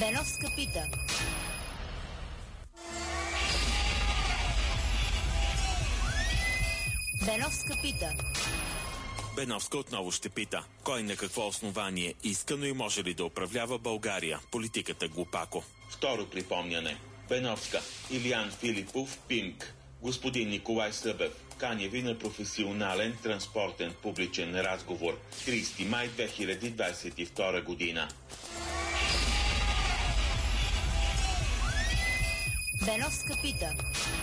Беновска пита. Беновска пита. Беновска отново ще пита. Кой на какво основание иска, но и може ли да управлява България? Политиката глупако. Второ припомняне. Беновска. Илиян Филипов, ПИМК. Господин Николай Събев. Каня ви на професионален транспортен публичен разговор. 30 май 2022 година. Беновска пита.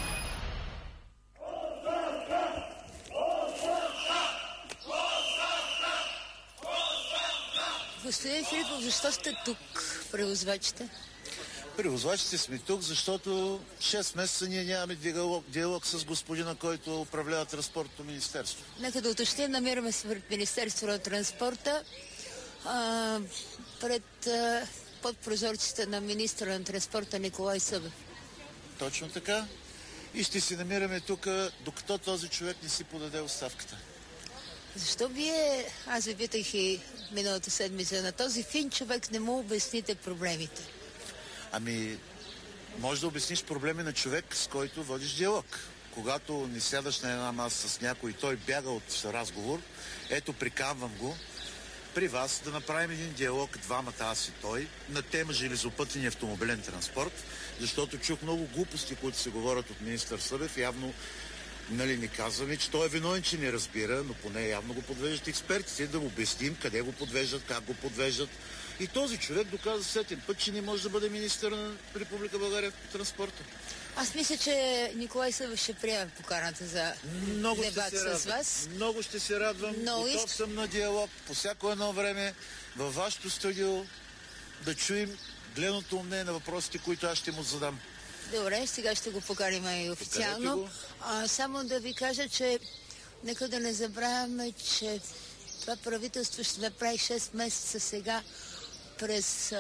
Господин Филипов, защо сте тук, превозвачите? Превозвачите сме тук, защото 6 месеца ние нямаме диалог с господина, който управлява транспортното министерство. Нека да уточним, намираме се пред Министерството на транспорта, под прозорците на министра на транспорта Николай Събев. Точно така. И ще си намираме тук, докато този човек не си подаде оставката. Защо аз ви питах и миналата седмица, на този фин човек не му обясните проблемите? Може да обясниш проблеми на човек, с който водиш диалог. Когато не сядаш на една маса с някой, той бяга от разговор, ето приканвам го при вас да направим един диалог, двамата, аз и той, на тема железопътен и автомобилен транспорт, защото чух много глупости, които се говорят от министър Събев. Явно не казваме, че той е виновен, че не разбира, но поне явно го подвеждат експертите, да му обясним къде го подвеждат, как го подвеждат. И този човек доказа сетен път, че не може да бъде министър на Република България по транспорта. Аз мисля, че Николай Събев ще приеме поканата за дебат с вас. Много ще се радвам. Готов съм на диалог по всяко едно време във вашето студио да чуем гледното мнение на въпросите, които аз ще му задам. Добре, сега ще го поканим и официално. Само да ви кажа, че нека да не забравяме, че това правителство ще направи 6 месеца сега през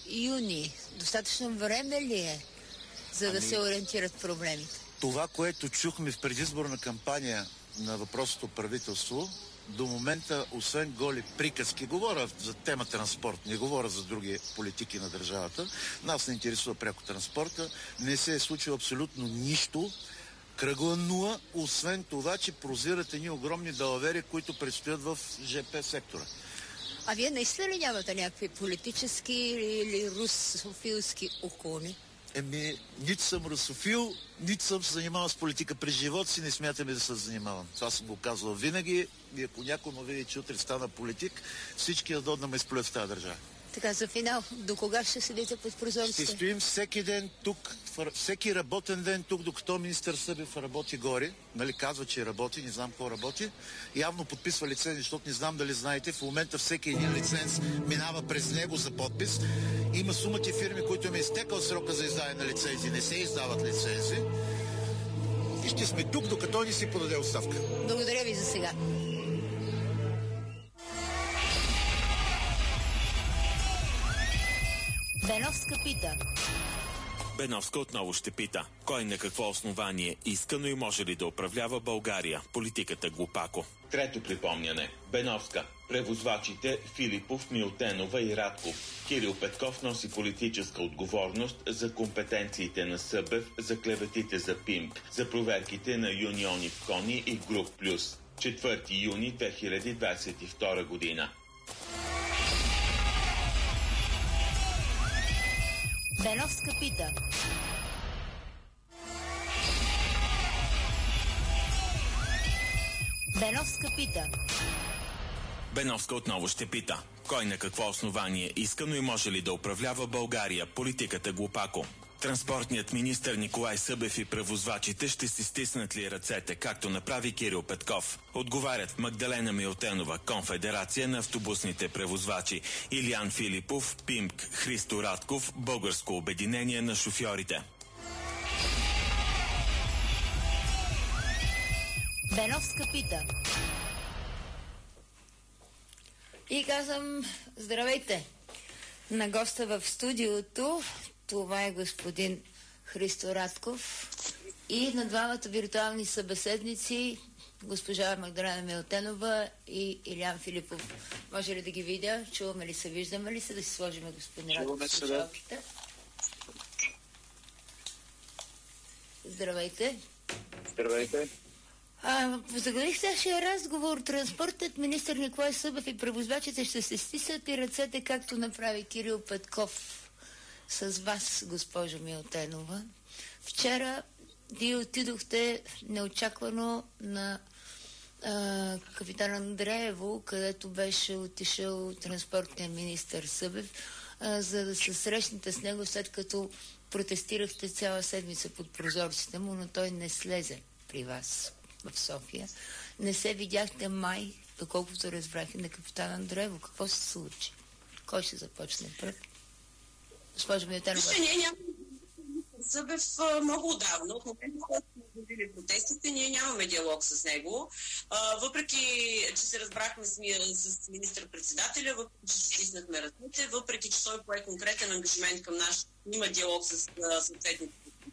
юни. Достатъчно време ли е, за да се ориентират проблемите? Това, което чухме в предизборна кампания на въпросното правителство, до момента, освен голи приказки, говоря за тема транспорт, не говоря за други политики на държавата, нас не интересува пряко транспорта, не се е случило абсолютно нищо, кръгла нула, освен това, че прозират едни огромни далавери, които предстоят в ЖП сектора. А вие наистина ли нямате някакви политически или русофилски уклони? Нито съм русофил, нито съм се занимавал с политика през живота си, не смятаме да се занимавам. Това съм го казвал винаги и ако някой ме види, че утре стана политик, всички да ме изплюят в тази държава. Така, за финал, до кога ще седите под прозорците? Ще стоим всеки ден тук, всеки работен ден тук, докато министър Събев работи горе. Казва, че работи, не знам какво работи. Явно подписва лиценз, защото не знам дали знаете, в момента всеки един лиценз минава през него за подпис. Има сумати фирми, които им е изтекал срока за издаване на лицензи, не се издават лицензи. И ще сме тук, докато ни си подаде оставка. Благодаря ви за сега. Беновска пита. Беновска отново ще пита. Кой на какво основание иска, но и може ли да управлява България? Политиката глупако. Трето припомняне. Беновска. Превозвачите Филипов, Милтенова и Радков. Кирил Петков носи политическа отговорност за компетенциите на Събев, за клеветите за ПИМК, за проверките на Юниони в Кони и Груп Плюс. 4 юни 2022 година. Беновска пита. Беновска пита. Беновска отново ще пита. Кой на какво основание иска, но и може ли да управлява България? Политиката глупако. Транспортният министър Николай Събев и превозвачите ще си стиснат ли ръцете, както направи Кирил Петков? Отговарят Магдалена Милтенова, Конфедерация на автобусните превозвачи, Илиян Филипов, ПИМК, Христо Радков, Българско обединение на шофьорите. Беновска пита. И казвам, здравейте на госта в студиото. Това е господин Христо Радков и на двамата виртуални събеседници госпожа Магдалена Милтенова и Илиян Филипов. Може ли да ги видя? Чуваме ли се? Виждаме ли се? Да си сложим господин Радков в слушалките. Здравейте. Здравейте. Заглавих нашия разговор. Транспортът, министър Николай Събев и превозвачите ще се стиснат и ръцете, както направи Кирил Петков с вас, госпожо Милтенова. Вчера вие отидохте неочаквано на капитан Андреево, където беше отишъл транспортния министър Събев, за да се срещнете с него, след като протестирахте цяла седмица под прозорците му, но той не слезе при вас в София. Не се видяхте май, доколкото разбрах и на капитан Андреево. Какво се случи? Кой ще започне пред? Госпожа Милтенова. Събев много отдавна. От момента, в който сме водили протестите, ние нямаме диалог с него. Въпреки, че се разбрахме с министър-председателя, въпреки, че стиснахме ръцете, въпреки, че той пое конкретен ангажимент към нас, има диалог с съответните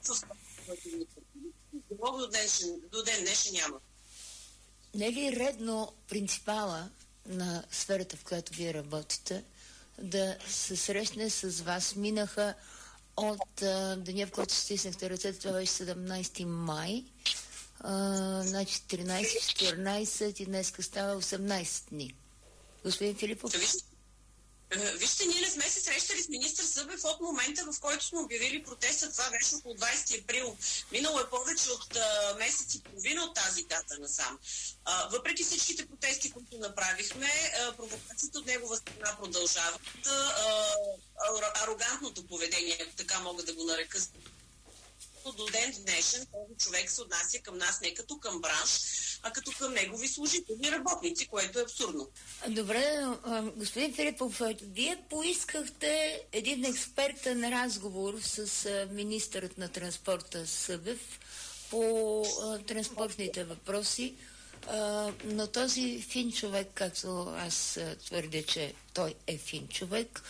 диалог до ден днешен няма. Не е ли редно принципала на сферата, в която вие работите, да се срещне с вас? Минаха от деня, в който стиснахте ръцете, това беше 17 май, значи 13-14 и днеска става 18 дни. Господин Филипов? Вижте, ние не сме се срещали с министър Събев от момента, в който сме обявили протеста. Това беше около 20 април. Минало е повече от месец и половина от тази дата насам. Въпреки всичките протести, които направихме, провокацията от негова страна продължава. Арогантното поведение, ако така мога да го нарека, до ден днешен този човек се отнася към нас не като към бранш, а като към негови служители и работници, което е абсурдно. Добре, господин Филипов, вие поискахте един експертен разговор с министърът на транспорта Събев по транспортните въпроси, но този фин човек, както аз твърдя, че той е фин човек,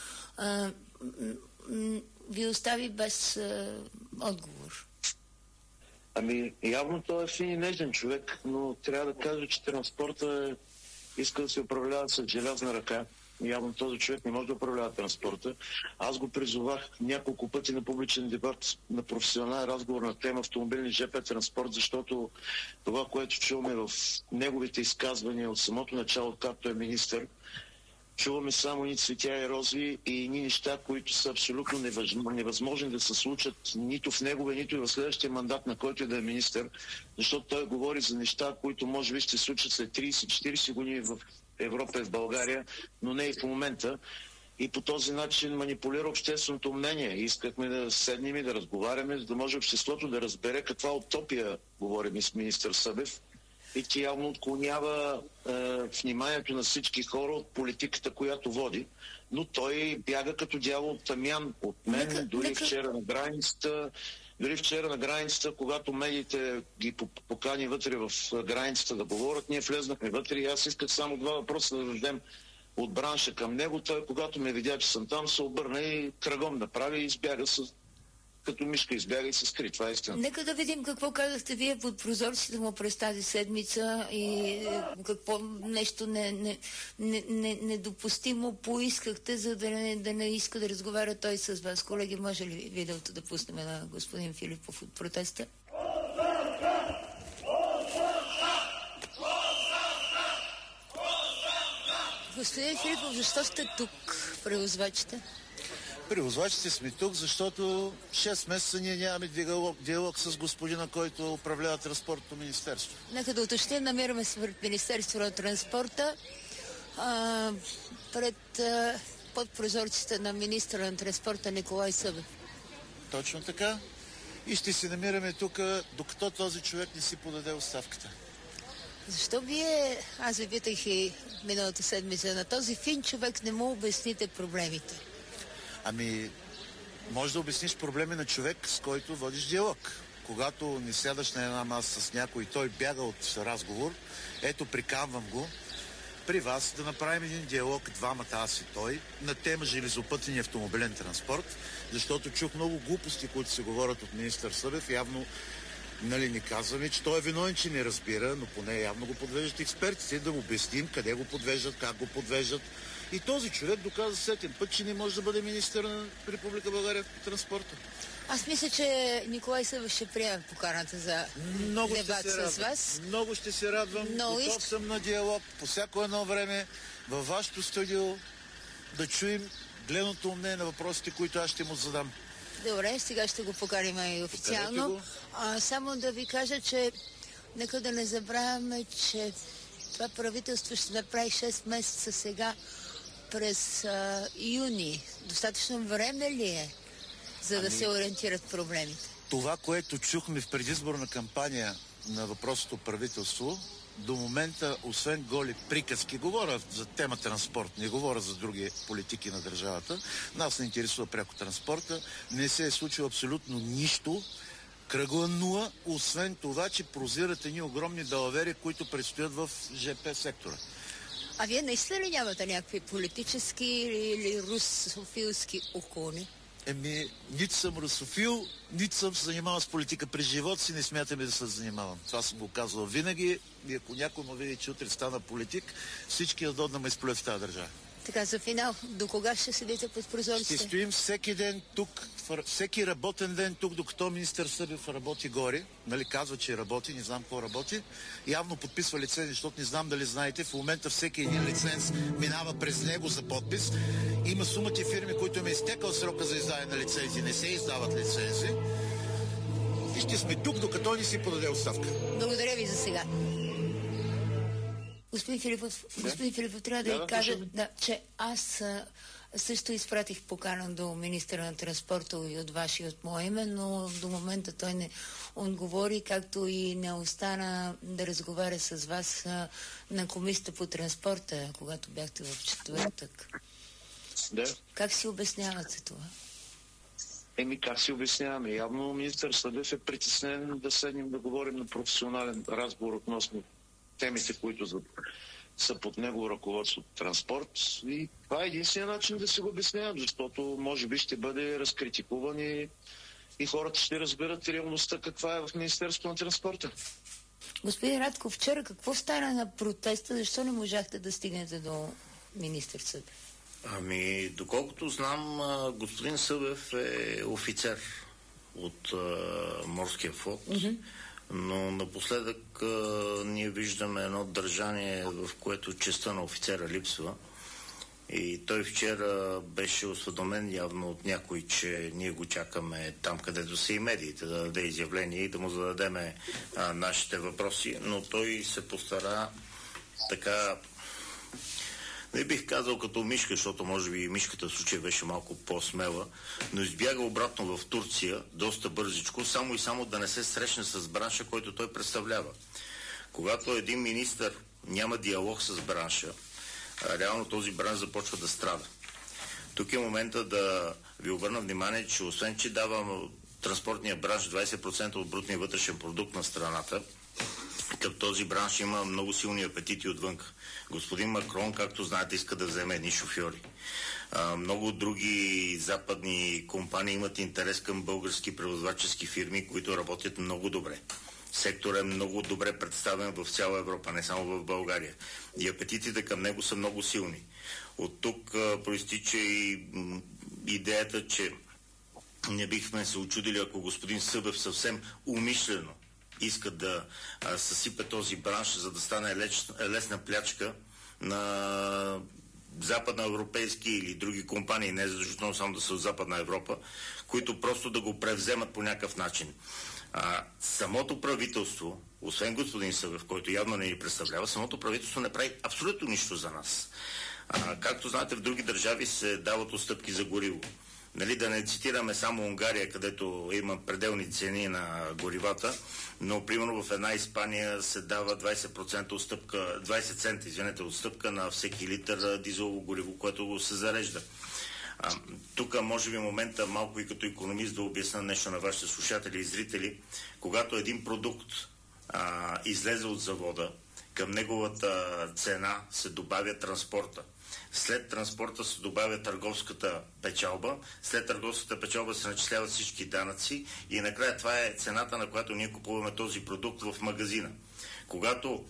ви остави без отговор. Ами, явно той е фин и нежен човек, но трябва да кажа, че транспорта иска да се управлява с желязна ръка. Явно този човек не може да управлява транспорта. Аз го призовах няколко пъти на публичен дебат, на професионален разговор на тема автомобилни ЖП транспорт, защото това, което чуваме в неговите изказвания от самото начало, както е министър, чуваме само ни цветя и рози и ни неща, които са абсолютно невъзможни да се случат нито в неговия, нито и в следващия мандат, на който и да е министър, защото той говори за неща, които може би ще се случат след 30-40 години в Европа и в България, но не и в момента. И по този начин манипулира общественото мнение. Искахме да седнем и да разговаряме, за да може обществото да разбере каква утопия говорим с министър Събев. И че явно отклонява вниманието на всички хора от политиката, която води. Но той бяга като дявол от тамян от мен, дори вчера на границата, когато медиите ги покани вътре в границата да говорят, ние влезнахме вътре и аз исках само два въпроса да дадем от бранша към него. Той, когато ме видя, че съм там, се обърна и кръгом направи и избяга като мишка избяга и се скри. Това е истина. Нека да видим какво казахте вие под прозорците му през тази седмица и какво нещо недопустимо поискахте, за да не иска да разговаря той с вас. Колеги, може ли видеото да пуснем на господин Филипов от протеста? Господин Филипов, защо сте тук, превозвачите? Превозвачите сме тук, защото 6 месеца ние нямаме диалог с господина, който управлява транспортното министерство. Нека да уточним, намираме се пред Министерство на транспорта, под прозорците на министъра на транспорта Николай Събев. Точно така. И ще се намираме тук, докато този човек не си подаде оставката. Защо вие, аз ви питах и миналата седмица, на този фин човек не му обясните проблемите? Ами, може да обясниш проблеми на човек, с който водиш диалог. Когато не сядаш на една маса с някой, той бяга от разговор, ето приканвам го при вас да направим един диалог, двамата аз и той, на тема железопътен и автомобилен транспорт, защото чух много глупости, които се говорят от министър Събев. Явно Нали, не казваме, че той е виновен, че не разбира, но поне явно го подвеждат експертите, да му обясним къде го подвеждат, как го подвеждат. И този човек доказа сетен път, че не може да бъде министър на Република България в транспорта. Аз мисля, че Николай Събев ще приеме поканата за дебат с вас. Много ще се радвам. Готов съм на диалог по всяко едно време във вашето студио да чуем гледното мнение на въпросите, които аз ще му задам. Добре, сега ще го поканим и официално. Само да ви кажа, че нека да не забравяме, че това правителство ще направи 6 месеца сега през юни. Достатъчно време ли е, за да се ориентират проблемите? Това, което чухме в предизборна кампания на въпросното правителство, до момента, освен голи приказки, говоря за тема транспорт, не говоря за други политики на държавата, нас не интересува пряко транспорта, не се е случило абсолютно нищо, кръгла нула, освен това, че прозират едни огромни далавери, които предстоят в ЖП сектора. А вие наистина ли нямате някакви политически или русофилски уклони? Нито съм русофил, нито съм се занимавал с политика през живота си, не смятаме да се занимавам. Това съм го казвал винаги и ако някой му види, че утре стана политик, всички да дойдат да ме изплюят в тази държава. Така, за финал, до кога ще седите под прозорците? Ще стоим всеки ден тук, всеки работен ден тук, докато министър Събев работи горе. Нали, казва, че работи, не знам какво работи. Явно подписва лиценз, защото не знам дали знаете, в момента всеки един лиценз минава през него за подпис. Има сумати фирми, които им е изтекал срока за издаване на лицензи, не се издават лицензи. И ще сме тук, докато ни си подаде оставка. Благодаря ви за сега. Господин Филипов, трябва да ви кажа, че аз също изпратих покана до министъра на транспорта и от ваше и от мое име, но до момента той не отговори, както и не остана да разговаря с вас на комисията по транспорта, когато бяхте в четвъртък. Да. Как си обяснявате това? Как си обясняваме? Явно министър Събев е притеснен да седнем да говорим на професионален разговор относно темите, които са под негово ръководство транспорт. И това е единствения начин да се го обяснявам, защото може би ще бъде разкритикуван и хората ще разберат реалността каква е в Министерството на транспорта. Господин Радков, вчера какво стана на протеста? Защо не можахте да стигнете до министър Събев? Доколкото знам, господин Събев е офицер от морския флот. Но напоследък ние виждаме едно държание, в което честта на офицера липсва. И той вчера беше осведомен явно от някой, че ние го чакаме там, където са и медиите, да даде изявление и да му зададеме нашите въпроси. Но той се постара така, не бих казал като мишка, защото може би мишката в случая беше малко по-смела, но избяга обратно в Турция, доста бързичко, само и само да не се срещне с бранша, който той представлява. Когато един министър няма диалог с бранша, реално този бранш започва да страда. Тук е момента да ви обърна внимание, че освен, че дава транспортния бранш 20% от брутния вътрешен продукт на страната, като този бранш има много силни апетити отвън. Господин Макрон, както знаете, иска да вземе едни шофьори. Много други западни компании имат интерес към български превозвачески фирми, които работят много добре. Секторът е много добре представен в цяла Европа, не само в България. И апетитите към него са много силни. От тук проистича и идеята, че не бихме се очудили, ако господин Събев съвсем умишлено иска да съсипе този бранш, за да стане лесна плячка на западноевропейски или други компании, не задължително само да са от Западна Европа, които просто да го превземат по някакъв начин. Самото правителство, освен господин Събев, който явно не ни представлява, самото правителство не прави абсолютно нищо за нас. Както знаете, в други държави се дават отстъпки за гориво. Нали, да не цитираме само Унгария, където има пределни цени на горивата, но примерно в една Испания се дава 20% отстъпка, 20 цента, отстъпка на всеки литър дизелово гориво, което се зарежда. Тук може би момента малко и като икономист да обясня нещо на вашите слушатели и зрители. Когато един продукт излезе от завода към неговата цена се добавя транспорта. След транспорта се добавя търговската печалба, след търговската печалба се начисляват всички данъци и накрая това е цената, на която ние купуваме този продукт в магазина. Когато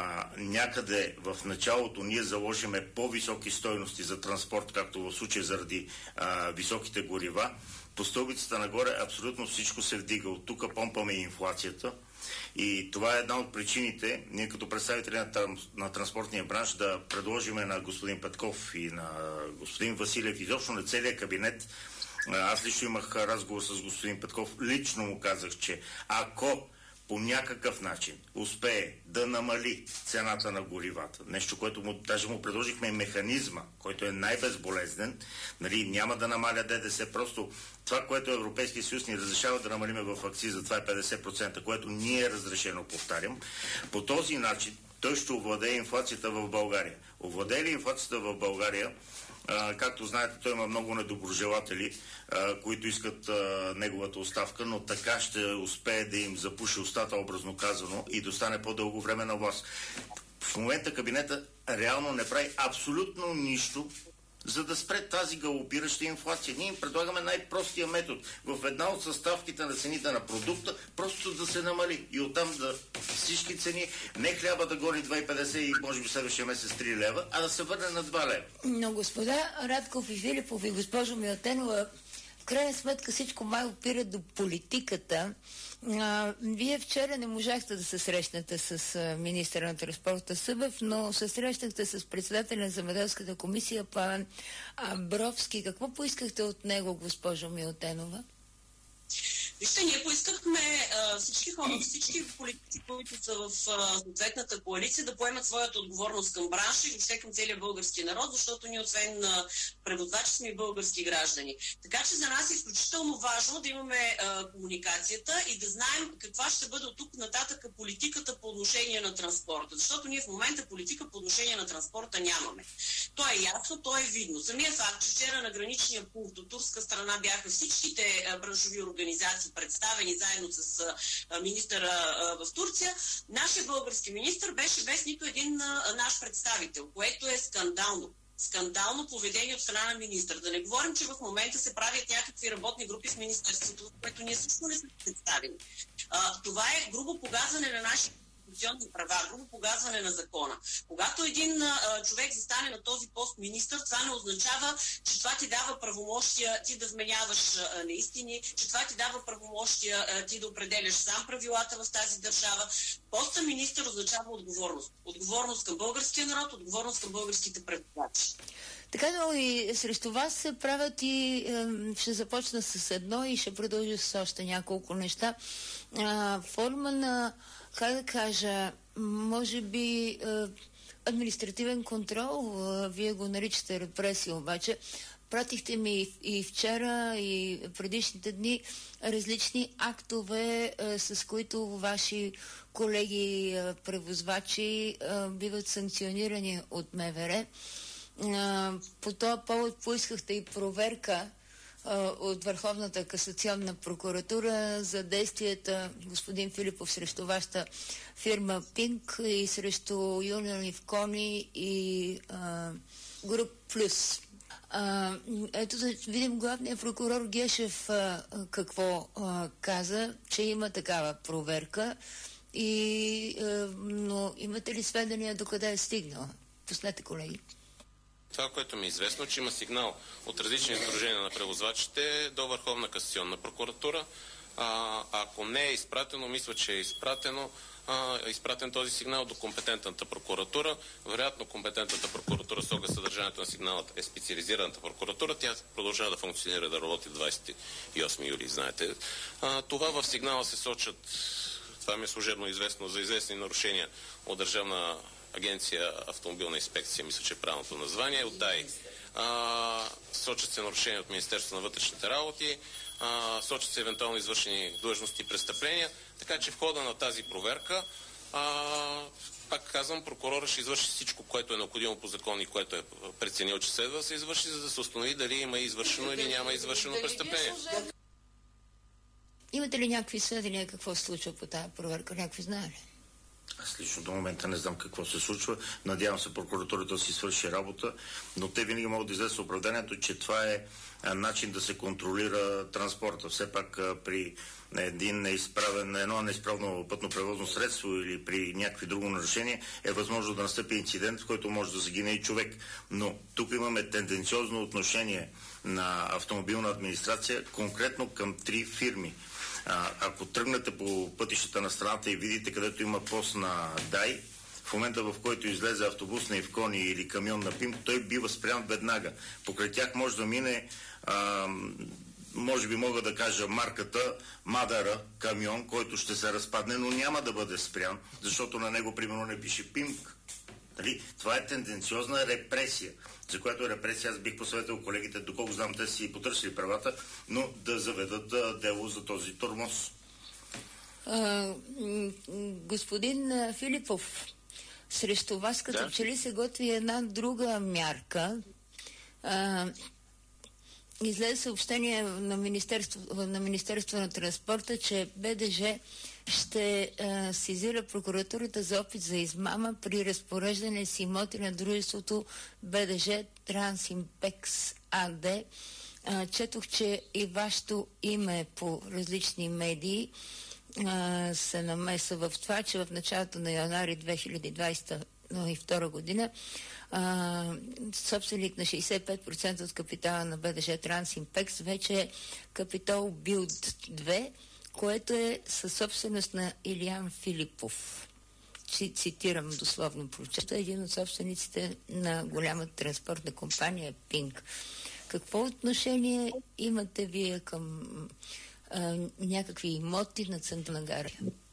някъде в началото ние заложиме по-високи стойности за транспорт, както в случая заради високите горива, по стълбицата нагоре абсолютно всичко се вдига. От тук помпаме инфлацията. И това е една от причините, ние като представители на транспортния бранш да предложиме на господин Петков и на господин Василев, изобщо на целия кабинет. Аз лично имах разговор с господин Петков, лично му казах, че ако по някакъв начин успее да намали цената на горивата, нещо, което даже му предложихме механизма, който е най-безболезнен, нали, няма да намаля ДДС, просто това, което Европейския съюз ни разрешава да намалиме в акциза, това е 50%, което ни е разрешено, повтарям. По този начин той ще овладее инфлацията в България. Овладее ли инфлацията в България? Както знаете, той има много недоброжелатели, които искат неговата оставка, но така ще успее да им запуши устата, образно казано, и да остане по-дълго време на власт. В момента кабинета реално не прави абсолютно нищо, за да спре тази галопираща инфлация. Ние им предлагаме най-простия метод. В една от съставките на цените на продукта просто да се намали. И оттам да всички цени, не хляба да гони 2,50 и може би следващия месец 3 лева, а да се върне на 2 лева. Но господа Радков и Филипов и госпожо Милтенова, в крайна сметка всичко май опира до политиката. Вие вчера не можахте да се срещнете с министъра на транспорта Събев, но се срещахте с председателя на Земеделската комисия Павел Абровски. Какво поискахте от него, госпожо Милтенова? Вижте, ние поискахме всички хора, всички политици, които са в съответната коалиция, да поемат своята отговорност към бранша и въобще към целия български народ, защото ние освен превозвачи сме и български граждани. Така че за нас е изключително важно да имаме комуникацията и да знаем каква ще бъде от тук нататък политиката по отношение на транспорта. Защото ние в момента политика по отношение на транспорта нямаме. То е ясно, то е видно. Самия факт, че вчера на граничния пункт от турска страна бяха всичките браншови организации представени заедно с министъра в Турция, нашия български министър беше без нито един наш представител, което е скандално. Скандално поведение от страна на министър. Да не говорим, че в момента се правят някакви работни групи в министерството, в което ние също не сме представени. Това е грубо погазване на нашите конституционни права, грубо погазване на закона. Когато един човек застане на този пост министър, това не означава, че това ти дава правомощия ти да вменяваш неистини, че това ти дава правомощия ти да определяш сам правилата в тази държава. Поста министър означава отговорност. Отговорност към българския народ, отговорност към българските преводачи. Така, но и срещу вас се правят и ще започна с едно и ще продължа с още няколко неща. Форма на, как да кажа, може би административен контрол, вие го наричате репресия, обаче пратихте ми и вчера, и предишните дни различни актове, с които ваши колеги превозвачи биват санкционирани от МВР. По този повод поискахте и проверка от Върховната касационна прокуратура за действията, господин Филипов, срещу вашата фирма Пинк и срещу Union of Кони и Груп Плюс. Ето да видим главният прокурор Гешев какво каза, че има такава проверка, но имате ли сведения докъде е стигнала? Пуснете, колеги. Това, което ми е известно, че има сигнал от различни сдружения на превозвачите до Върховна касационна прокуратура. Ако не е изпратено, мисля, че е изпратен този сигнал до компетентната прокуратура. Вероятно компетентната прокуратура с оглед съдържанието на сигналът е специализираната прокуратура. Тя продължава да функционира, да работи 28 юли, знаете. Това в сигнала се сочат, това ми е служебно известно, за известни нарушения от Държавна агенция Автомобилна инспекция, мисля, че е правилното название, от ДАИ. Сочат се нарушения от Министерството на вътрешните работи, сочат се евентуално извършени длъжности и престъпления, така че в хода на тази проверка, пак казвам, прокурора ще извърши всичко, което е необходимо по закон и което е преценил, че следва да се извърши, за да се установи дали има извършено или няма извършено престъпление. Имате ли някакви сведения какво се случва по тази проверка? Някакви знае ли? Аз лично до момента не знам какво се случва. Надявам се прокуратурата да си свърши работа, но те винаги могат да излезат с оправданието, че това е начин да се контролира транспорта. Все пак при едно неизправно пътно превозно средство или при някакви друго нарушение е възможно да настъпи инцидент, в който може да загине и човек. Но тук имаме тенденциозно отношение на автомобилна администрация конкретно към 3 фирми. Ако тръгнете по пътищата на страната и видите където има пост на ДАИ, в момента в който излезе автобус на Ивкони или камион на ПИМ, той бива спрян веднага. Покрай тях може да мине, може би мога да кажа марката Мадара камион, който ще се разпадне, но няма да бъде спрян, защото на него примерно не пише ПИМК. Нали? Това е тенденциозна репресия, за която репресия аз бих посъветвал колегите, доколко знам, те си потърсили правата, но да заведат дело за този тормоз. Господин Филипов, срещу вас като че ли се готви една друга мярка. Излезе съобщение на Министерство на транспорта, че БДЖ ще сезира прокуратурата за опит за измама при разпореждане с имоти на дружеството БДЖ Трансимпекс АД. Четох, че и вашето име по различни медии се намеса в това, че в началото на януари 2022 година собственик на 65% от капитала на БДЖ Трансимпекс вече е Капитол Билд 2, което е със собственост на Илиян Филипов. Цитирам дословно прочета, един от собствениците на голямата транспортна компания Пинк. Какво отношение имате вие към някакви имоти на Централна гара?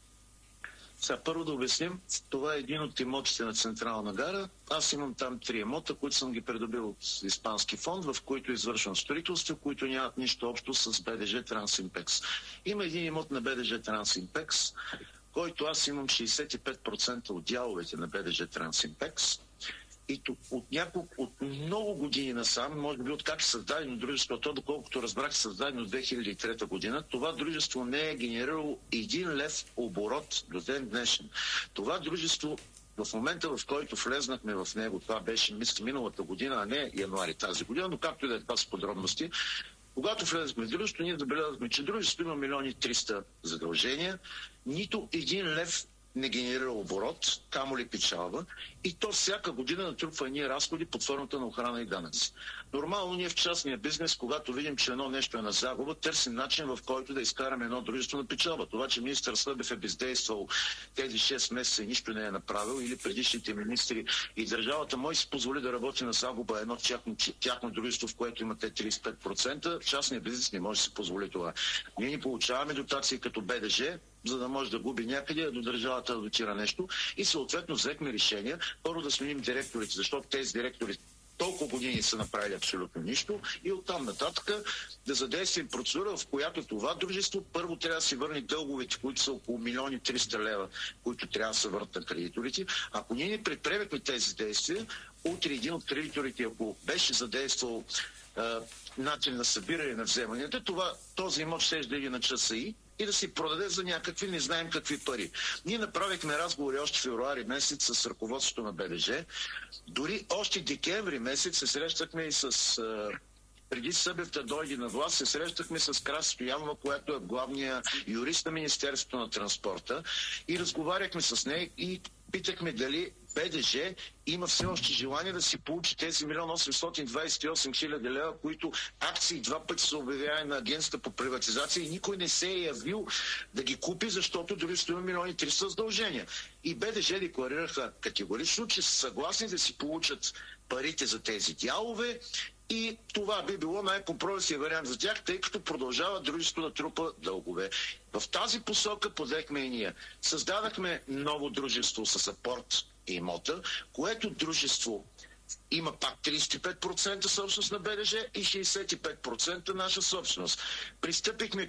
Сега първо да обясним, това е един от имотите на Централна гара. Аз имам там 3 имота, които съм ги придобил от испански фонд, в които извършвам строителство, които нямат нищо общо с БДЖ Трансимпекс. Има един имот на БДЖ Трансимпекс, който аз имам 65% от дяловете на БДЖ Трансимпекс. И от много години насам, може би от как е създадено дружеството, доколкото разбрах, е създадено 2003 година, това дружество не е генерирало 1 лев оборот до ден днешен. Това дружество в момента, в който влезнахме в него, това беше миналата година, а не януари тази година, но както и да е това с подробности, когато влезахме в дружеството, ние забелязахме, че дружеството има 1 300 000 задължения, нито 1 лев не генерира оборот, камо ли печалба, и то всяка година натрупва ние разходи под формата на охрана и данъци. Нормално ние в частния бизнес, когато видим, че едно нещо е на загуба, търсим начин, в който да изкараме едно дружество на печалба. Това, че министър Слъбев е бездействал тези 6 месеца и нищо не е направил, или предишните министри и държавата може си позволи да работи на загуба едно тяхно дружество, в което имате 35%, частния бизнес не може да си позволи това. Ние ни получаваме дотации като БДЖ, за да може да губи някъде, до държавата да дотира нещо. И съответно взехме решение първо да сменим директорите, защото тези директори толкова години са направили абсолютно нищо, и оттам нататък да задействим процедура, в която това дружество първо трябва да си върне дълговете, които са около 1 300 000 лева, които трябва да се върнат на кредиторите. Ако ние не предприемехме тези действия, утре един от кредиторите, ако беше задействал начин на събиране на вземанията, този имот ще да ги на ЧСИ и да си продаде за някакви не знаем какви пари. Ние направихме разговори още февруари месец с ръководството на БДЖ. Дори още декември месец се срещахме и с... преди Събев да дойде на власт, се срещахме с Краси Стоянова, която е главният юрист на Министерството на транспорта, и разговаряхме с нея и питахме дали БДЖ има все още желание да си получи тези 1 828 000 лева, които акции 2 пъти са обявявани на агенцията по приватизация, и никой не се е явил да ги купи, защото дори стои 1 300 000 задължения. И БДЖ декларираха категорично, че са съгласни да си получат парите за тези дялове, и това би било най-компромисният вариант за тях, тъй като продължава дружеството да трупа дългове. В тази посока подехме и ние. Създадахме ново дружество с апорт и имота, което дружество има пак 35% собственост на БДЖ и 65% наша собственост. Пристъпихме към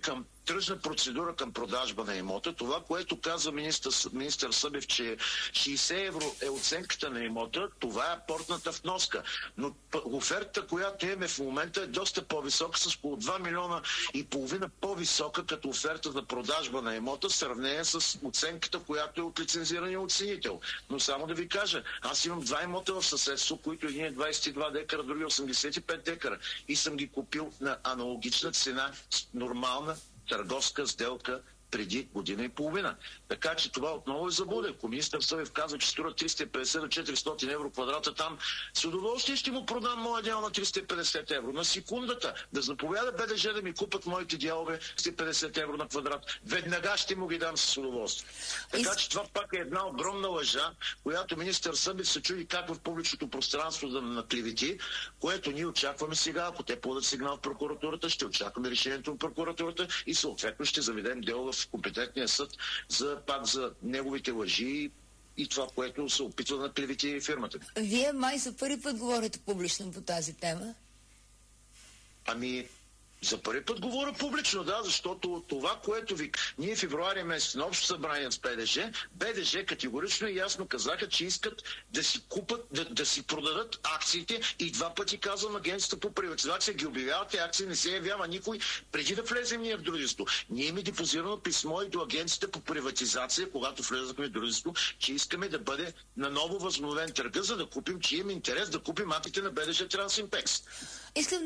тръжна процедура към продажба на имота. Това, което казва министър Събев, че 60 евро е оценката на имота, това е портната вноска. Но офертата, която имаме в момента, е доста по-висока, с около 2 милиона и половина по-висока като оферта за продажба на имота, в сравнение с оценката, която е от лицензирания оценител. Но само да ви кажа, аз имам 2 имота в съседство, които един е 22 декара, други 85 декара. И съм ги купил на аналогична цена, нормална търговска сделка преди година и половина. Така че това отново е заблуда. Ако министър Събев казва, че струва 350 на 400 евро квадрата там, с удоволствие ще му продам моя дял на 350 евро. На секундата да заповяда БДЖ да ми купат моите дялове 150 евро на квадрат. Веднага ще му ги дам с удоволствие. Така че това пак е една огромна лъжа, която министър Събев се чуди как в публичното пространство да наклевети, което ние очакваме сега. Ако те подадат сигнал в прокуратурата, ще очакваме решението на прокуратурата и съответно ще заведем дело в компетентния съд за неговите лъжи и това, което се опитва да клевети фирмата. Вие май за първи път говорите публично по тази тема? Ами, за първи път говоря публично, да, защото това, което ние в февруари месец на общо събрание с БДЖ категорично и ясно казаха, че искат да си купат, да си продадат акциите и 2 пъти казвам, агенцията по приватизация ги обявяват, тези акции не се явява никой преди да влезем ние в дружество. Ние ми депозирано писмо и до агенцията по приватизация, когато влезахме в дружество, че искаме да бъде наново възобновен търга, за да купим, че имаме интерес да купим акциите на БДЖ Трансимпекс. Искам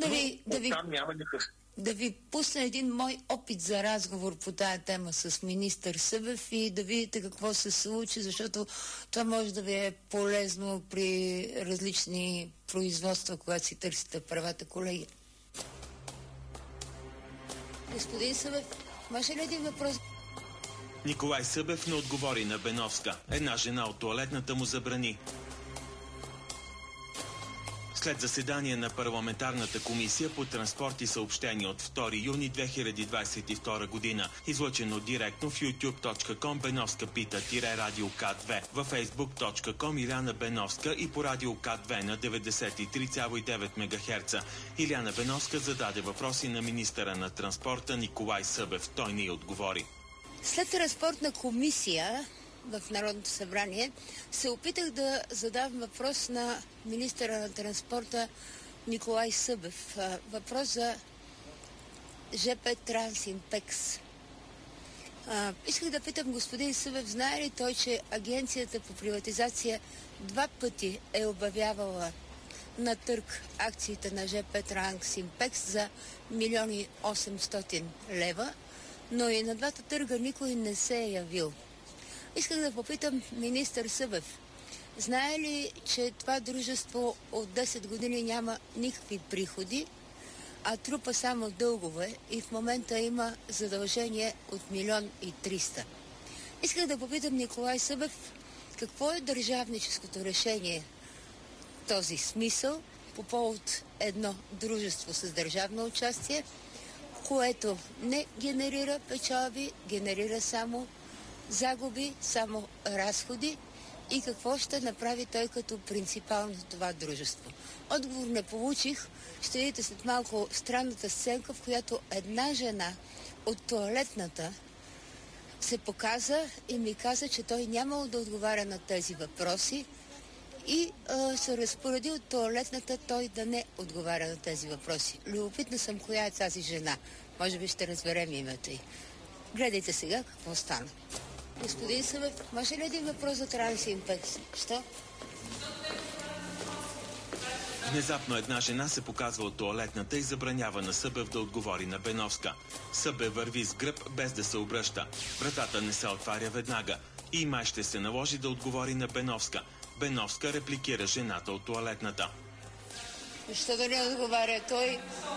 да ви пусна един мой опит за разговор по тая тема с министър Събев и да видите какво се случи, защото това може да ви е полезно при различни производства, когато си търсите правата, колеги. Господин Събев, може ли един въпрос? Николай Събев не отговори на Беновска. Една жена от тоалетната му забрани. След заседание на парламентарната комисия по транспорт и съобщения от 2 юни 2022 година, излъчено директно в youtube.com Беновска пита-радио К2, във facebook.com Иляна Беновска и по радио К2 на 93,9 МГц. Иляна Беновска зададе въпроси на министъра на транспорта Николай Събев. Той не й отговори. След транспортна комисия в Народното събрание се опитах да задам въпрос на министъра на транспорта Николай Събев. Въпрос за ЖП Трансимпекс. Исках да питам господин Събев, знае ли той, че агенцията по приватизация 2 пъти е обявявала на търг акциите на ЖП Трансимпекс за 1 800 000 лева, но и на 2 търга никой не се е явил. Исках да попитам министър Събев, знае ли, че това дружество от 10 години няма никакви приходи, а трупа само дългове и в момента има задължение от 1 300 000. Исках да попитам Николай Събев, какво е държавническото решение в този смисъл по повод едно дружество с държавно участие, което не генерира печалби, генерира само загуби, само разходи и какво ще направи той като принципал на това дружество. Отговор не получих. Ще видите след малко странната сценка, в която една жена от тоалетната се показа и ми каза, че той нямало да отговаря на тези въпроси и се разпореди от тоалетната той да не отговаря на тези въпроси. Любопитна съм коя е тази жена. Може би ще разберем името й. Гледайте сега какво стана. Господин Събев, може ли един въпрос за Трансимпекс? Що? Внезапно една жена се показва от тоалетната и забранява на Събев да отговори на Беновска. Събев върви с гръб, без да се обръща. Вратата не се отваря веднага. И май ще се наложи да отговори на Беновска. Беновска репликира жената от тоалетната. Защо да не отговаря той?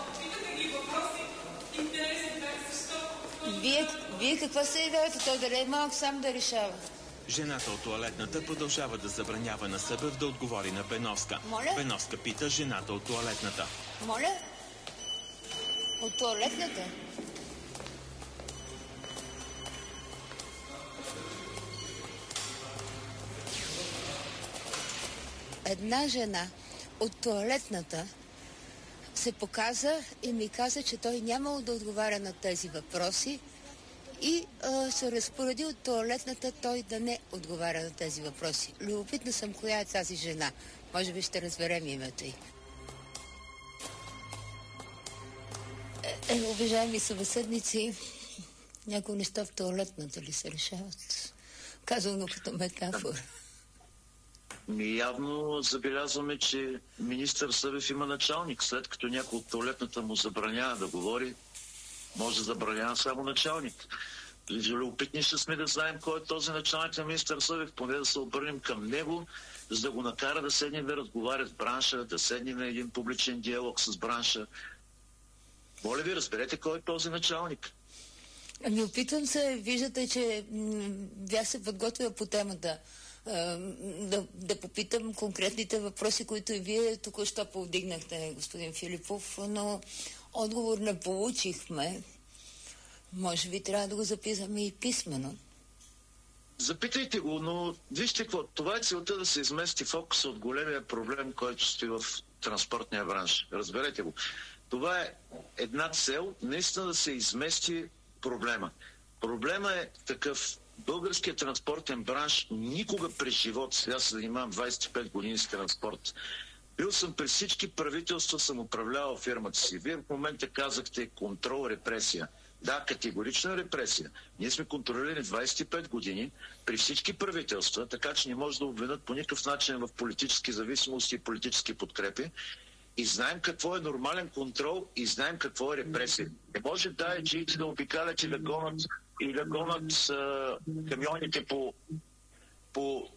Вие каква се идеята? Той да не е малък сам да решава. Жената от тоалетната продължава да забранява на Събев да отговори на Беновска. Моля? Беновска пита жената от тоалетната. Моля? От тоалетната? Една жена от тоалетната се показа и ми каза, че той нямало да отговаря на тези въпроси и се разпоредил от тоалетната той да не отговаря на тези въпроси. Любопитна съм коя е тази жена. Може би ще разберем името й. Уважаеми събеседници, някои неща в тоалетната ли се решават? Казано като метафора. Явно забелязваме, че министър Събев има началник. След като някой от тоалетната му забранява да говори, може да забранява само началник. Любопитни ще сме да знаем кой е този началник на министър Събев, поне да се обърнем към него, за да го накара да седне да разговаря с бранша, да седне на един публичен диалог с бранша. Моля ви, разберете кой е този началник. Ами опитвам се, виждате, че бях се подготвила по темата. Да попитам конкретните въпроси, които и вие току-що повдигнахте, господин Филипов, но отговор не получихме. Може би трябва да го записаме и писмено. Запитайте го, но вижте какво. Това е целта да се измести фокуса от големия проблем, който стои в транспортния бранш. Разберете го. Това е една цел, наистина да се измести проблема. Проблема е такъв. Българският транспортен бранш никога през живот, сега се занимавам 25 години с транспорт. Бил съм през всички правителства, съм управлявал фирмата си. Вие в момента казахте контрол, репресия. Да, категорична репресия. Ние сме контролирани 25 години при всички правителства, така че не може да обвинят по никакъв начин в политически зависимости и политически подкрепи. И знаем какво е нормален контрол и знаем какво е репресия. Не може даечиите да обикалят и да гонят камионите по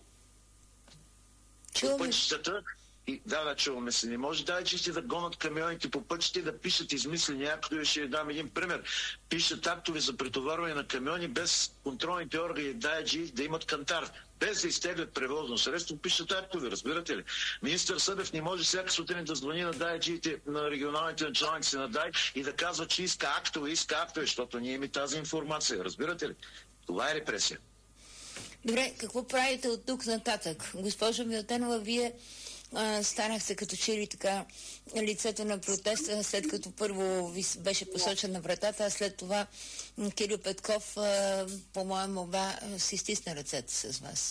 пътищата. Да, чуваме се. Не може даечиите да гонят камионите по пътищата и да пишат измислени актове. Ще дам един пример. Пишат актове за претоварване на камиони без контролните органи даечи да имат кантар. Без да изтеглят превозно средство, пишат актове, разбирате ли? Министър Събев не може всяка сутрин да звъни на даечите, на регионалните началници на дай и да казва, че иска актове, защото ние имаме тази информация, разбирате ли? Това е репресия. Добре, какво правите от тук нататък? Госпожо Милтенова, вие станахте като че ли така лицето на протеста, след като първо ви беше посочена вратата, а след това Кирил Петков, по моя молба, си стисна ръцете с вас.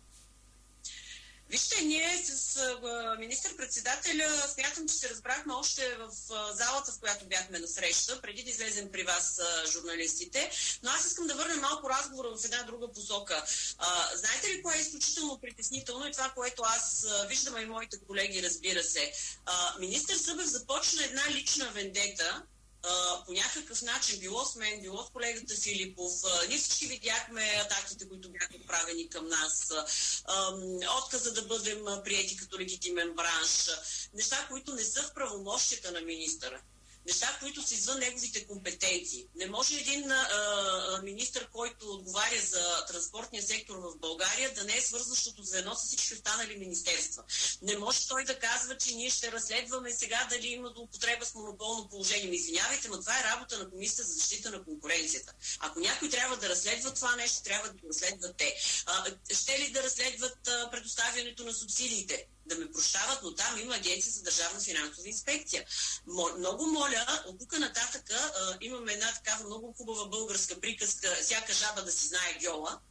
Вижте, ние с министър-председателя смятам, че се разбрахме още в залата, в която бяхме на среща, преди да излезем при вас журналистите, но аз искам да върна малко разговора в една друга посока. Знаете ли кое е изключително притеснително и това, което аз виждам и моите колеги, разбира се? Министър Събев започна една лична вендета, по някакъв начин, било с мен, било с колегата Филипов. Ние всички видяхме атаките, които бяха отправени към нас, отказа да бъдем приети като легитимен бранш, неща, които не са в правомощията на министъра. Неща, които са извън неговите компетенции. Не може един министър, който отговаря за транспортния сектор в България, да не е свързващото звено с всички останали министерства. Не може той да казва, че ние ще разследваме сега дали има злоупотреба с монополно положение. Извинявайте, но това е работа на Комисията за защита на конкуренцията. Ако някой трябва да разследва това нещо, трябва да го разследват те. Ще ли да разследват предоставянето на субсидиите? Да ме прощават, но там има Агенция за държавна финансова инспекция. Много моля, от тук нататъка имаме една такава много хубава българска приказка, всяка жаба да си знае гьола.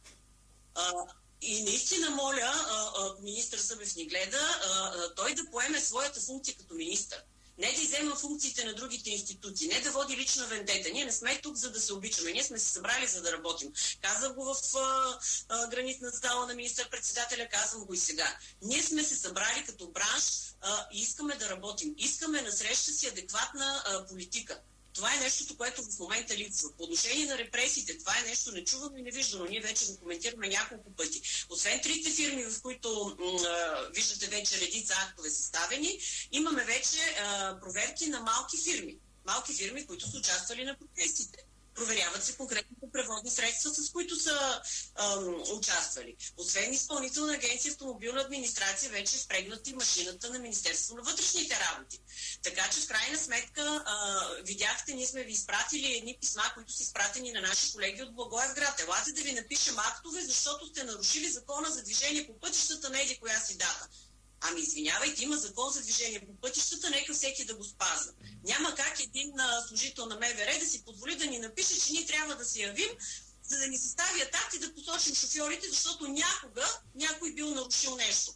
И наистина моля, министър Събев ни гледа, той да поеме своята функция като министър. Не да иззема функциите на другите институции, не да води лична вендета. Ние не сме тук, за да се обичаме. Ние сме се събрали, за да работим. Казах го в гранитна зала на министър-председателя, казвам го и сега. Ние сме се събрали като бранш и искаме да работим. Искаме на среща си адекватна политика. Това е нещото, което в момента липсва. По отношение на репресиите, това е нещо нечувано и невиждано. Ние вече го коментираме няколко пъти. Освен трите фирми, в които виждате вече редица актове съставени, имаме вече проверки на малки фирми. Малки фирми, които са участвали на протестите. Проверяват се конкретните превозни средства, с които са участвали. Освен Изпълнителна агенция автомобилна администрация, вече е впрегнати машината на Министерство на вътрешните работи. Така че в крайна сметка видяхте, ние сме ви изпратили едни писма, които са изпратени на наши колеги от Благоевград. Елате да ви напишем актове, защото сте нарушили закона за движение по пътищата на еди коя си дата. Ами извинявайте, има закон за движение по пътищата, нека всеки да го спазва. Няма как един служител на МВР да си позволи да ни напише, че ние трябва да се явим, за да ни състави акт и да посочим шофьорите, защото някога някой бил нарушил нещо.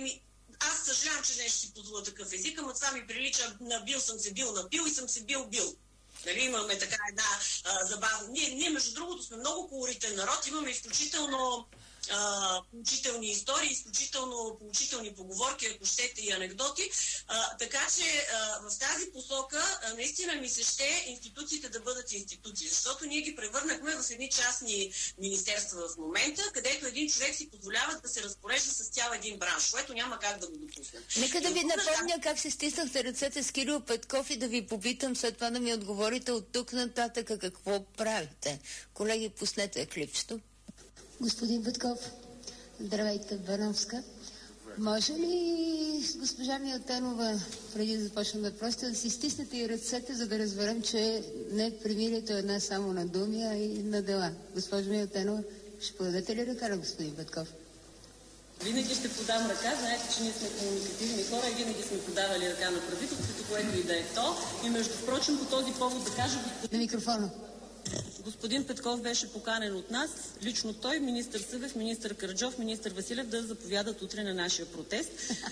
Аз съжалявам, че нещо си позволя такъв език, ама това ми прилича на бил съм се бил напил и съм се бил. Нали, имаме така една забавна. Ние, между другото, сме много колоритен народ, имаме изключително поучителни истории, изключително поучителни поговорки, ако щете, и анекдоти. Така че в тази посока наистина ми се ще институциите да бъдат институции, защото ние ги превърнахме в едни частни министерства в момента, където един човек си позволява да се разпорежда с цял един бранш, което няма как да го допуснем. Нека да ви напомня как се стиснахте ръцете с Кирил Петков и да ви попитам след това да ми отговорите от тук нататък какво правите. Колеги, пуснете клипчето. Господин Петков, здравейте в Беновска. Може ли с госпожа Милтенова, преди да започнем въпросите, да си стиснете и ръцете, за да разберем, че не примирието е една само на думи, а и на дела? Госпожа Милтенова, ще подадете ли ръка на господин Петков? Винаги ще подам ръка. Знаете, че ние сме комуникативни хора и винаги сме подавали ръка на правителството, което и да е то. И между впрочем, по този повод да кажа... На микрофона. Господин Петков беше поканен от нас, лично той, министър Събев, министър Караджов, министър Василев да заповядат утре на нашия протест,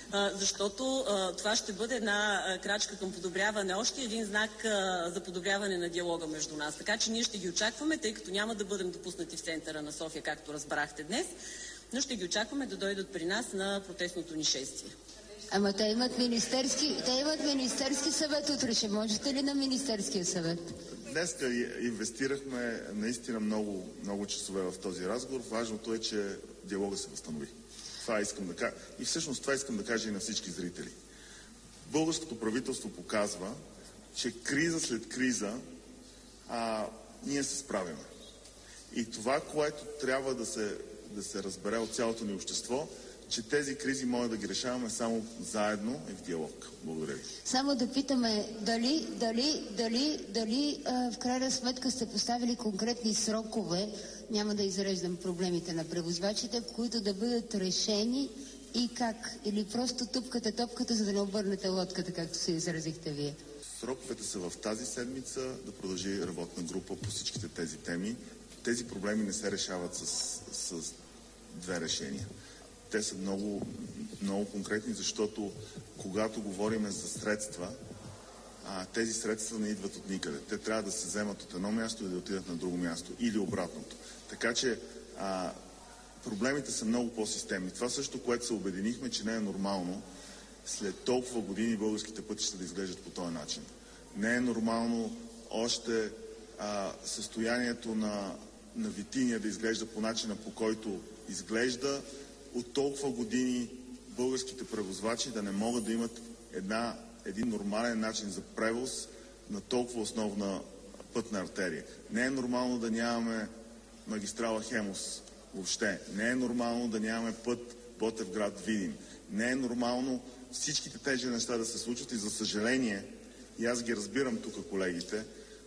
защото това ще бъде една крачка към подобряване, още един знак за подобряване на диалога между нас. Така че ние ще ги очакваме, тъй като няма да бъдем допуснати в центъра на София, както разбрахте днес, но ще ги очакваме да дойдат при нас на протестното ни шествие. Ама те имат министерски съвет утре. Ще можете ли на министерския съвет? Днеска инвестирахме наистина много часове в този разговор. Важното е, че диалога се възстанови. Това искам да кажа. И всъщност това искам да кажа и на всички зрители. Българското правителство показва, че криза след криза ние се справяме. И това, което трябва да се разбере от цялото ни общество, че тези кризи може да ги решаваме само заедно и в диалог. Благодаря ви. Само да питаме дали в крайна сметка сте поставили конкретни срокове, няма да изреждам проблемите на превозвачите, които да бъдат решени и как? Или просто тупкате топката, за да не обърнете лодката, както се изразихте вие? Сроковете са в тази седмица да продължи работна група по всичките тези теми. Тези проблеми не се решават с две решения. Те са много конкретни, защото когато говорим за средства, тези средства не идват от никъде. Те трябва да се вземат от едно място и да отидат на друго място или обратното. Така че проблемите са много по-системни. Това също, което се обединихме, че не е нормално след толкова години българските пътища да изглеждат по този начин. Не е нормално още състоянието на Витиния да изглежда по начина, по който изглежда. От толкова години българските превозвачи да не могат да имат един нормален начин за превоз на толкова основна пътна артерия. Не е нормално да нямаме магистрала Хемус въобще. Не е нормално да нямаме път Ботевград-Видин. Не е нормално всичките тези неща да се случват и за съжаление, и аз ги разбирам тук колегите,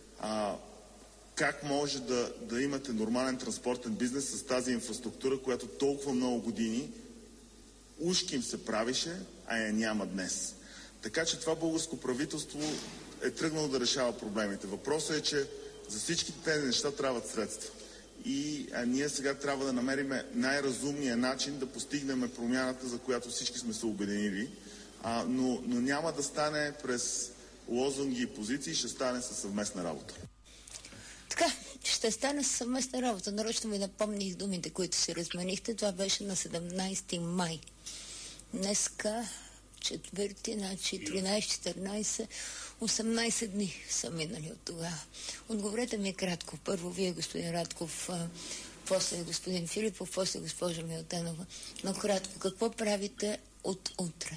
как може да имате нормален транспортен бизнес с тази инфраструктура, която толкова много години ушким се правише, а я няма днес. Така че това българско правителство е тръгнало да решава проблемите. Въпросът е, че за всичките тези неща трябват средства. И ние сега трябва да намерим най-разумния начин да постигнем промяната, за която всички сме се обединили. Но няма да стане през лозунги и позиции, ще стане със съвместна работа. Така, ще стане съвместна работа. Нарочно ми напомних думите, които си разменихте. Това беше на 17 май. Днеска, 4, значи 13, 14, 18 дни са минали от тогава. Отговорете ми кратко. Първо вие, господин Радков, после господин Филипов, после госпожа Милтенова. Но кратко, какво правите от утре?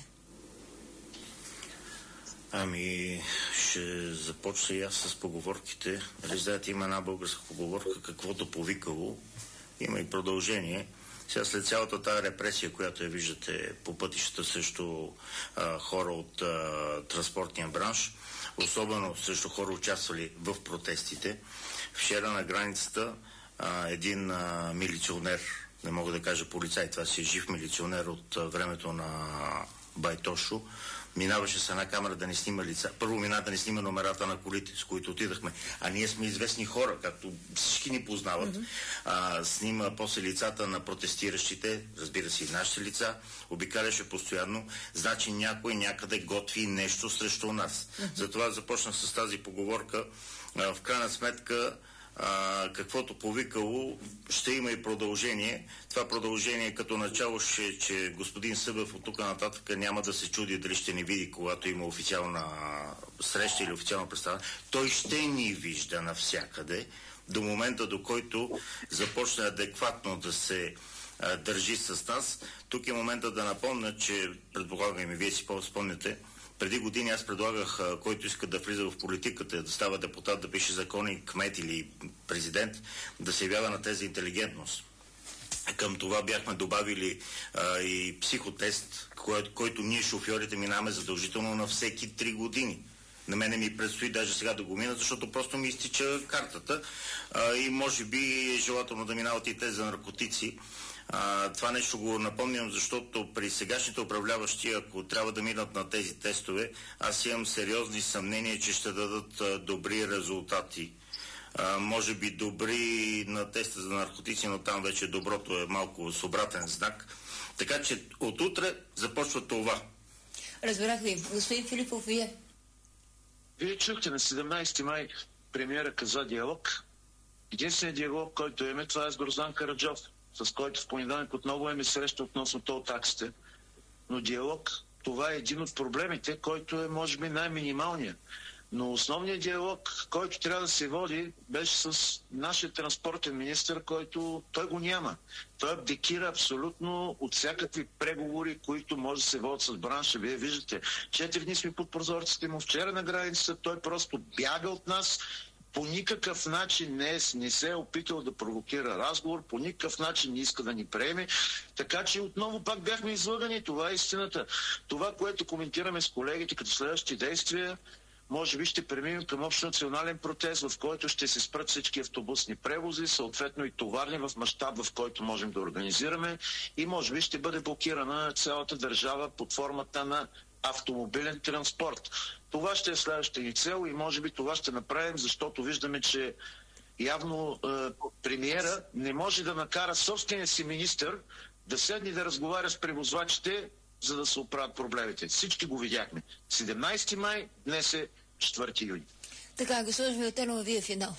Ще започна и аз с поговорките. Знаете, има една българска поговорка, каквото повикало, има и продължение. Сега след цялата тази репресия, която я виждате по пътищата срещу хора от транспортния бранш, особено срещу хора участвали в протестите, вчера на границата един милиционер, не мога да кажа полицай, това си е жив милиционер от времето на Байтошо. Минаваше с една камера да не снима лица. Първо мина да не снима номерата на колите, с които отидахме. А ние сме известни хора, както всички ни познават. Снима после лицата на протестиращите, разбира се и нашите лица, обикаляше постоянно. Значи някой някъде готви нещо срещу нас. Затова започнах с тази поговорка. В крайна сметка, каквото повикало, ще има и продължение. Това продължение като начало ще, че господин Събев от тук нататък няма да се чуди дали ще ни види, когато има официална среща или официална представа. Той ще ни вижда навсякъде до момента, до който започне адекватно да се държи с нас. Тук е момента да напомня, че предполагам и вие си спомняте, преди години аз предлагах, който иска да влиза в политиката, да става депутат, да пише закони, кмет или президент, да се явява на тези интелигентност. Към това бяхме добавили и психотест, който ние шофьорите минаваме задължително на всеки 3 години. На мене ми предстои даже сега да го мина, защото просто ми изтича картата и може би е желателно да минават и те за наркотици. Това нещо го напомням, защото при сегашните управляващи, ако трябва да минат на тези тестове, аз имам сериозни съмнения, че ще дадат добри резултати. Може би добри на теста за наркотици, но там вече доброто е малко с обратен знак. Така че от утре започва това. Разбрах ви. Господин Филипов, вие? Вие чухте на 17 май премиера каза диалог. Единственият диалог, който имаме, това е с Гроздан Караджов, с който в понеделник отново имаме среща относно тол таксите. Но диалог, това е един от проблемите, който е може би най-минималният. Но основният диалог, който трябва да се води, беше с нашия транспортен министър, който той го няма. Той абдикира абсолютно от всякакви преговори, които може да се водят с бранша. Вие виждате, 4 дни сме под прозорците му, вчера на границата той просто бяга от нас. По никакъв начин не се е опитал да провокира разговор, по никакъв начин не иска да ни приеме. Така че отново пак бяхме излъгани. Това е истината. Това, което коментираме с колегите като следващи действия, може би ще преминем към общонационален протест, в който ще се спрат всички автобусни превози, съответно и товарни в мащаб, в който можем да организираме, и може би ще бъде блокирана цялата държава под формата на автомобилен транспорт. Това ще е следващата ни цел и може би това ще направим, защото виждаме, че явно премиера не може да накара собствения си министър да седне да разговаря с превозвачите, за да се оправят проблемите. Всички го видяхме. 17 май, днес е 4 юни. Така, госпожо Милтенова, вие финал.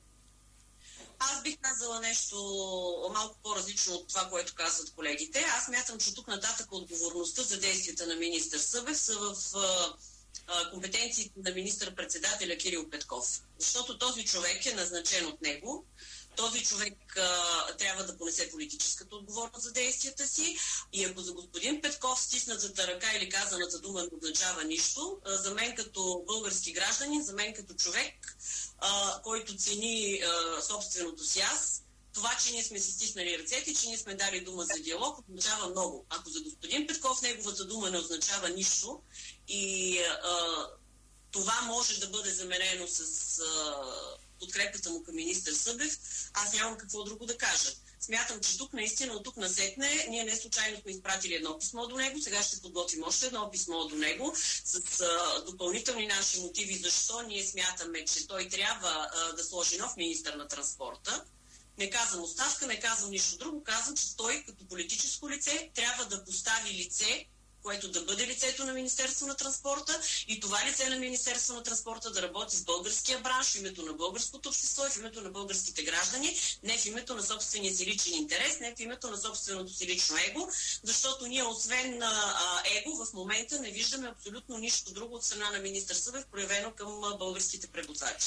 Аз бих казала нещо малко по-различно от това, което казват колегите. Аз мятам, че тук нататък отговорността за действията на министър Събев са в компетенциите на министър-председателя Кирил Петков. Защото този човек е назначен от него. Този човек трябва да понесе политическата отговорност за действията си, и ако за господин Петков стиснатата ръка или казаната дума не означава нищо, за мен като български гражданин, за мен като човек, който цени собственото си аз, това, че ние сме си стиснали ръцете, че ние сме дали дума за диалог, означава много. Ако за господин Петков неговата дума не означава нищо и това може да бъде заменено с подкрепата му към министър Събев, аз нямам какво друго да кажа. Смятам, че тук наистина, от тук насетне, ние не случайно сме изпратили едно писмо до него, сега ще подготвим още едно писмо до него с допълнителни наши мотиви, защо ние смятаме, че той трябва да сложи нов министър на транспорта. Не казвам оставка, не казвам нищо друго, казвам, че той като политическо лице трябва да постави лице, което да бъде лицето на Министерство на транспорта, и това лице на Министерство на транспорта да работи с българския бранш, в името на българското общество и в името на българските граждани, не в името на собствения си личен интерес, не в името на собственото си лично его, защото ние освен его в момента не виждаме абсолютно нищо друго от страна на министър Събев, проявено към българските превозвачи.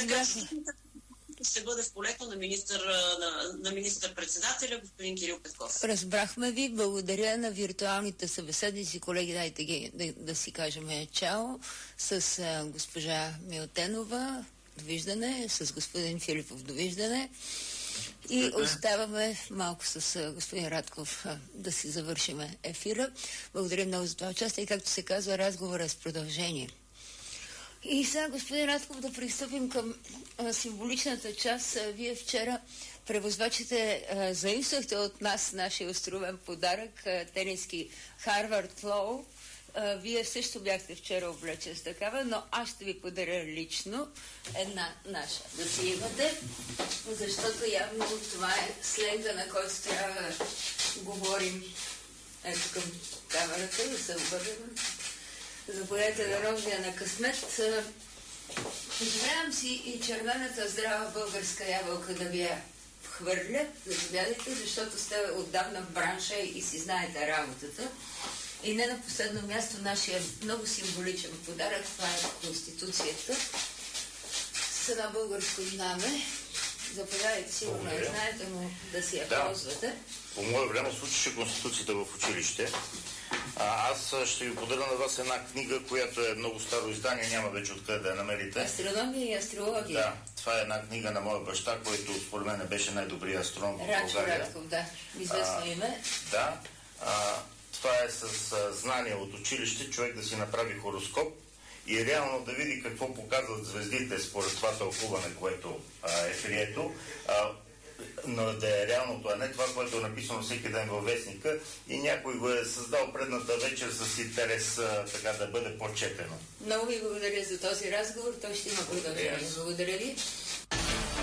Ще бъде в полето на министър-председателя господин Кирил Петков. Разбрахме ви. Благодаря на виртуалните събеседници. Колеги, дайте ги да си кажем чао. С госпожа Милтенова довиждане, с господин Филипов довиждане. И оставаме малко с господин Радков да си завършим ефира. Благодаря много за това участие. И както се казва, разговора с продължение. И сега, господин Радков, да пристъпим към символичната част. Вие вчера, превозвачите, заимствахте от нас нашия островен подарък, тениски Harvard Law, Вие също бяхте вчера облечен с такава, но аз ще ви подаря лично една наша да си имате, защото явно това е сленга, на който трябва да говорим. Ето към камерата, да се обърнем. Заповядайте да ровния на късмет. Позволявам си и червената здрава българска ябълка да ви я хвърля. Заповядайте, защото сте отдавна в бранша и си знаете работата. И не на последно място нашия много символичен подарък, това е Конституцията с едно българско знаме. Заповядайте, сигурно я знаете, но да си я ползвате. По мое време случише Конституцията в училище. Аз ще ви подаря на вас една книга, която е много старо издание, няма вече откъде да я намерите. Астрономия и астрология. Да, това е една книга на моя баща, който според мен беше най-добрият астроном в България. Радков, да. Известно име. Да. Това е с знание от училище, човек да си направи хороскоп и реално да види какво показват звездите според това тълкуване, което е прието, но да е реалното, а не това, което е написано всеки ден във вестника и някой го е създал предната вечер с интерес така да бъде по-четено. Много ви благодаря за този разговор, той ще има продължение. Благодаря ви.